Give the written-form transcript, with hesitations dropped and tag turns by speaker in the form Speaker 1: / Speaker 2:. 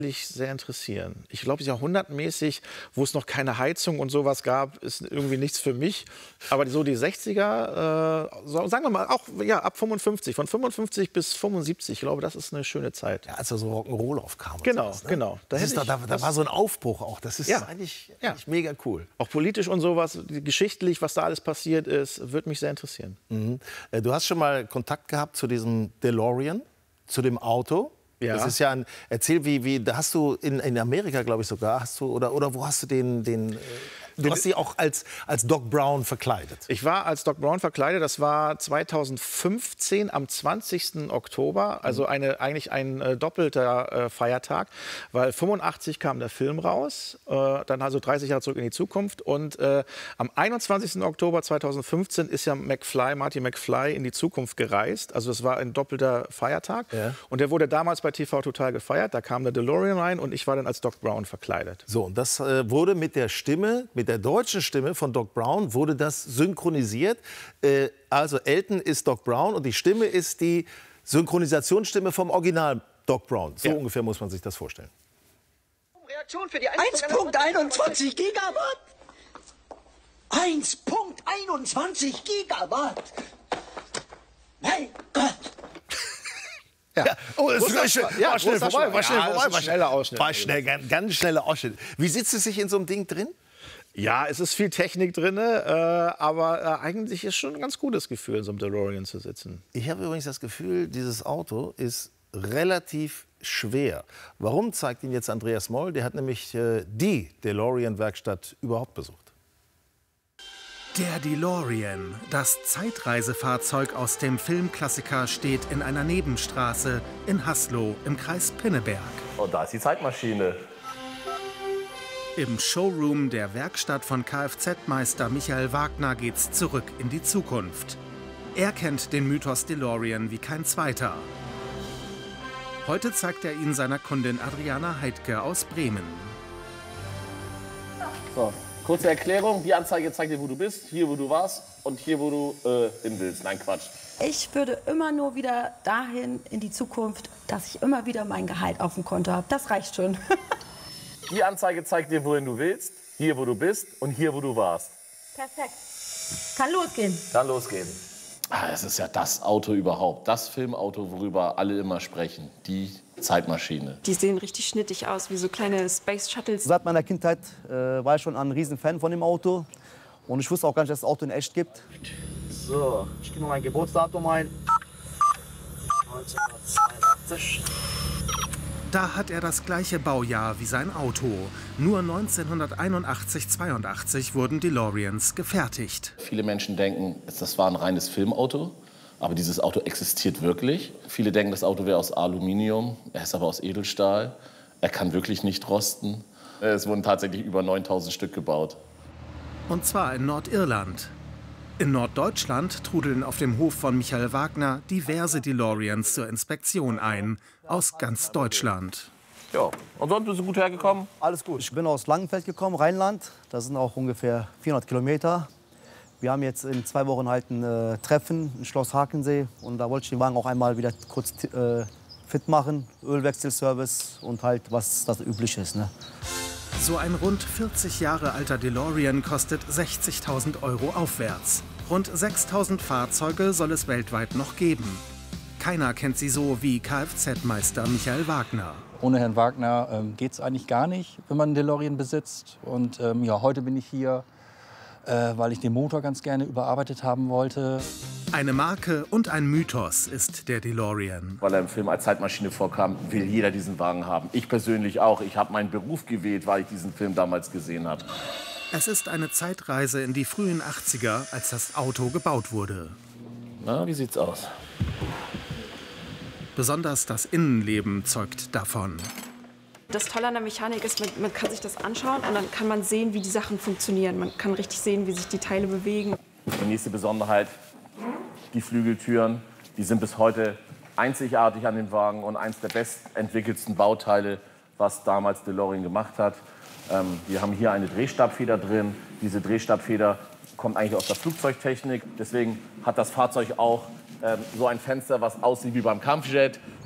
Speaker 1: sehr interessieren. Ich glaube, jahrhundertmäßig, wo es noch keine Heizung und sowas gab, ist irgendwie nichts für mich. Aber so die 60er, sagen wir mal, auch ja, ab 55, von 55 bis 75, ich glaube, das ist eine schöne Zeit.
Speaker 2: Ja, als da so Rock'n'Roll aufkam.
Speaker 1: Genau,
Speaker 2: sowas, ne?
Speaker 1: genau.
Speaker 2: Da war so ein Aufbruch auch. Das ist eigentlich mega cool.
Speaker 1: Auch politisch und sowas, geschichtlich, was da alles passiert ist, würde mich sehr interessieren.
Speaker 2: Mhm. Du hast schon mal Kontakt gehabt zu diesem DeLorean, zu dem Auto.
Speaker 1: Ja.
Speaker 2: Das ist ja ein, erzähl, da hast du in Amerika, glaube ich sogar, oder wo hast du du hast sie auch als Doc Brown verkleidet.
Speaker 1: Ich war als Doc Brown verkleidet, das war 2015 am 20. Oktober, also eigentlich ein doppelter Feiertag, weil 85 kam der Film raus, dann also 30 Jahre zurück in die Zukunft und am 21. Oktober 2015 ist ja Marty McFly in die Zukunft gereist, also das war ein doppelter Feiertag und der wurde damals bei TV Total gefeiert, da kam der DeLorean rein und ich war dann als Doc Brown verkleidet.
Speaker 2: So, und das wurde mit der deutschen Stimme von Doc Brown wurde das synchronisiert. Also Elton ist Doc Brown und die Stimme ist die Synchronisationsstimme vom Original Doc Brown. So ungefähr muss man sich das vorstellen.
Speaker 3: Reaktion für die 1.21 Gigawatt. 1.21 Gigawatt. Mein Gott.
Speaker 2: Ja. Oh, es war schnell vorbei. War schnell, ganz schneller Ausschnitt. Wie sitzt es sich in so einem Ding drin?
Speaker 1: Ja, es ist viel Technik drin, aber eigentlich ist schon ein ganz gutes Gefühl, in so einem DeLorean zu sitzen.
Speaker 2: Ich habe übrigens das Gefühl, dieses Auto ist relativ schwer. Warum, zeigt Ihnen jetzt Andreas Moll. Der hat nämlich die DeLorean-Werkstatt überhaupt besucht.
Speaker 4: Der DeLorean, das Zeitreisefahrzeug aus dem Filmklassiker, steht in einer Nebenstraße in Haslo im Kreis Pinneberg.
Speaker 5: Und da ist die Zeitmaschine.
Speaker 4: Im Showroom der Werkstatt von Kfz-Meister Michael Wagner geht's zurück in die Zukunft. Er kennt den Mythos DeLorean wie kein zweiter. Heute zeigt er ihn seiner Kundin Adriana Heidke aus Bremen.
Speaker 5: So, kurze Erklärung. Die Anzeige zeigt dir, wo du bist, hier, wo du warst und hier, wo du hin willst. Nein, Quatsch.
Speaker 6: Ich würde immer nur wieder dahin in die Zukunft, dass ich immer wieder mein Gehalt auf dem Konto habe. Das reicht schon.
Speaker 5: Die Anzeige zeigt dir, wohin du willst, hier, wo du bist und hier, wo du warst.
Speaker 6: Perfekt. Kann losgehen.
Speaker 5: Kann losgehen. Es ist ja das Auto überhaupt, das Filmauto, worüber alle immer sprechen, die Zeitmaschine.
Speaker 7: Die sehen richtig schnittig aus, wie so kleine Space Shuttles.
Speaker 8: Seit meiner Kindheit war ich schon ein Riesenfan von dem Auto. Und ich wusste auch gar nicht, dass es das Auto in echt gibt. So, ich gebe mein Geburtsdatum ein. 1982.
Speaker 4: Da hat er das gleiche Baujahr wie sein Auto. Nur 1981/82 wurden DeLoreans gefertigt.
Speaker 5: Viele Menschen denken, das war ein reines Filmauto, aber dieses Auto existiert wirklich. Viele denken, das Auto wäre aus Aluminium, er ist aber aus Edelstahl. Er kann wirklich nicht rosten. Es wurden tatsächlich über 9000 Stück gebaut.
Speaker 4: Und zwar in Nordirland. In Norddeutschland trudeln auf dem Hof von Michael Wagner diverse DeLoreans zur Inspektion ein. Aus ganz Deutschland.
Speaker 5: Ja, und sonst bist du gut hergekommen?
Speaker 8: Alles gut. Ich bin aus Langenfeld gekommen, Rheinland. Das sind auch ungefähr 400 Kilometer. Wir haben jetzt in 2 Wochen halt ein Treffen in Schloss Hakensee. Und da wollte ich den Wagen auch einmal wieder kurz fit machen. Ölwechselservice und halt, was das Übliche ist. Ne?
Speaker 4: So ein rund 40 Jahre alter DeLorean kostet 60.000 € aufwärts. Rund 6.000 Fahrzeuge soll es weltweit noch geben. Keiner kennt sie so wie Kfz-Meister Michael Wagner.
Speaker 9: Ohne Herrn Wagner geht es eigentlich gar nicht, wenn man einen DeLorean besitzt. Und ja, heute bin ich hier, weil ich den Motor ganz gerne überarbeitet haben wollte.
Speaker 4: Eine Marke und ein Mythos ist der DeLorean.
Speaker 5: Weil er im Film als Zeitmaschine vorkam, will jeder diesen Wagen haben. Ich persönlich auch. Ich habe meinen Beruf gewählt, weil ich diesen Film damals gesehen habe.
Speaker 4: Es ist eine Zeitreise in die frühen 80er, als das Auto gebaut wurde.
Speaker 5: Na, wie sieht's aus?
Speaker 4: Besonders das Innenleben zeugt davon.
Speaker 7: Das Tolle an der Mechanik ist, man kann sich das anschauen und dann kann man sehen, wie die Sachen funktionieren. Man kann richtig sehen, wie sich die Teile bewegen.
Speaker 5: Die nächste Besonderheit, die Flügeltüren, die sind bis heute einzigartig an den Wagen und eines der bestentwickelsten Bauteile, was damals DeLorean gemacht hat. Wir haben hier eine Drehstabfeder drin. Diese Drehstabfeder kommt eigentlich aus der Flugzeugtechnik. Deswegen hat das Fahrzeug auch so ein Fenster, was aussieht wie beim Kampfjet.